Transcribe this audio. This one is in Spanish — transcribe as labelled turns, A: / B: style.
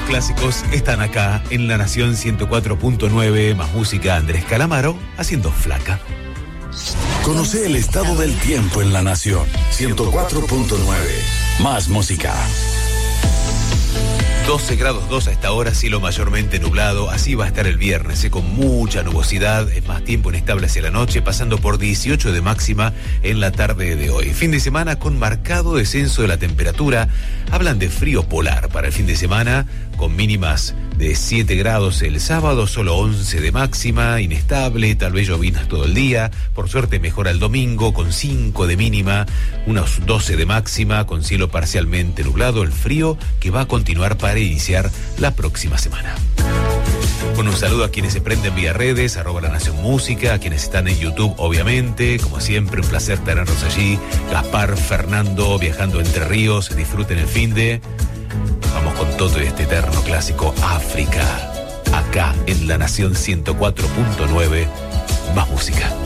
A: clásicos están acá en La Nación 104.9, más música. Andrés Calamaro haciendo Flaca.
B: Conoce el estado del tiempo en La Nación 104.9, más música.
A: 12 grados 2 a esta hora, cielo mayormente nublado. Así va a estar el viernes, con mucha nubosidad, es más tiempo inestable hacia la noche, pasando por 18 de máxima en la tarde de hoy. Fin de semana con marcado descenso de la temperatura. Hablan de frío polar para el fin de semana, con mínimas de 7 grados el sábado, solo 11 de máxima, inestable, tal vez llovinas todo el día. Por suerte mejora el domingo, con 5 de mínima, unos 12 de máxima, con cielo parcialmente nublado. El frío que va a continuar para iniciar la próxima semana. Bueno, un saludo a quienes se prenden vía redes, @La Nación Música, a quienes están en YouTube, obviamente. Como siempre, un placer tenerlos allí. Gaspar, Fernando, viajando entre ríos, disfruten el finde. Vamos con todo este eterno clásico África, acá en La Nación 104.9, más música.